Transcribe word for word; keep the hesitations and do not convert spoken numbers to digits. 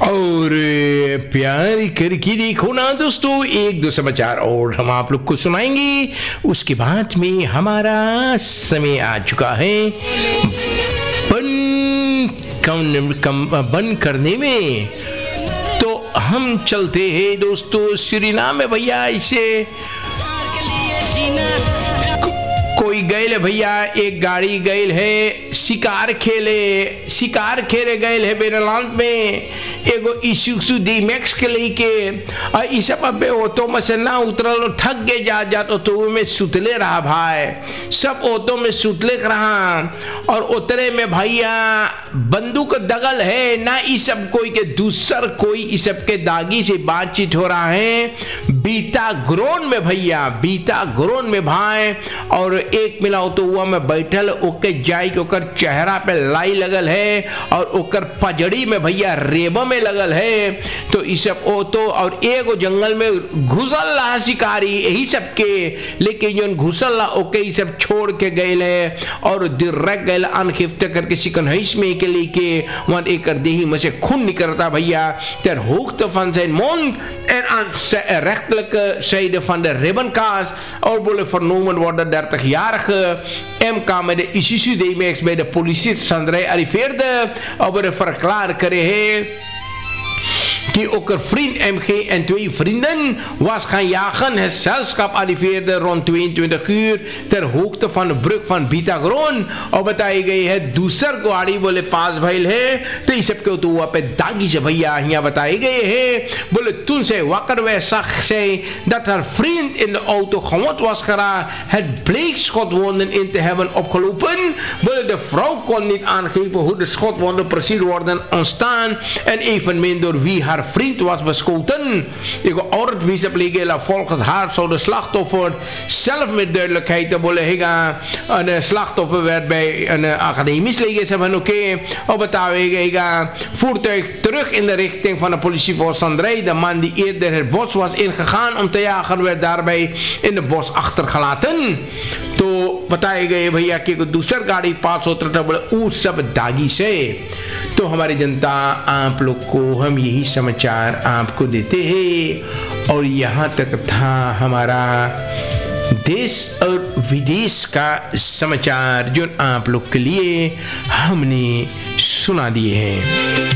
और प्यार करके देखो ना दोस्तों, एक दो समाचार और हम आप लोग को सुनाएंगे। उसके बाद में हमारा समय आ चुका है बंद कम, कम बंद करने में। तो हम चलते हैं दोस्तों सुरीनाम में भैया। इसे कोई गैल है भैया, एक गाड़ी गैल है शिकार खेले शिकार खेले गैल है बेरलांत में एगो इशुक्सु डी मैक्स के लेके और इस सब अबे ऑटो में से ना उतरल थक गए जा जा तो, तो में सुतले रहा भाई, सब ऑटो में सुतले रहा और उतरे में भैया बंदूक दगल है ना। इस सब कोई के दूसर कोई इस सब के दागी से बातचीत हो रहा है बीता ग्रोन में भैया, बीता ग्रोन में भाई। और एक मिला तो हुआ में बैठल ओके जाई के ओकर चेहरा पे लाई लगल है और ओकर पजड़ी में भैया रेबा में लगल है। तो इस सब ऑटो और एगो जंगल में घुसल रहा शिकारी यही सब के, लेकिन जो घुसल रहा ओके ये सब छोड़ के गए है और डायरेक्ट गए अनखिफ्त करके सिकन हईस में के लेके वहां एक देही में से खून निकलता भैया। तर होक्त van zijn mond en aan rechtelijke zijde van de ribbenkaas oorbolen vernomen worden. dertig-jarige M K met de Isuzu D-Max bij de politie Sandrij arriveerde op de verklaar kreeg die ook een vriend M G en twee vrienden was gaan jagen. Het gezelschap arriveerde rond tweeëntwintig uur ter hoogte van de brug van Bitagron और बताई गई है दूसर गाड़ी बोले पास भइल है। तो इस सब के तो वहाँ पे दागी से भैया यहाँ बताई गई है बोले toen zij wakker werd zag zij dat haar vriend in de auto gewond was geraakt. Het bleek schotwonden in te hebben opgelopen. Bolle de vrouw kon niet aangeven hoe de schotwonden precies worden ontstaan en evenmin door wie haar vriend was beschoten. Ik ord wie ze plegen volgens haar zou de slachtoffer zelf met duidelijkheid te bolle hega. Een slachtoffer werd bij een academisch leger hebben oké op het hega voertuig terug in de richting van de politie voor Sandrij. De man die eerder het bos was ingegaan om te jagen werd daarbij in het bos achtergelaten. तो बताए गए भैया कि दूसर गाड़ी पास होता था बोले उस सब दागी से। तो हमारी जनता आप लोग को हम यही समाचार आपको देते हैं और यहाँ तक था हमारा देश और विदेश का समाचार जो आप लोग के लिए हमने सुना दिए हैं।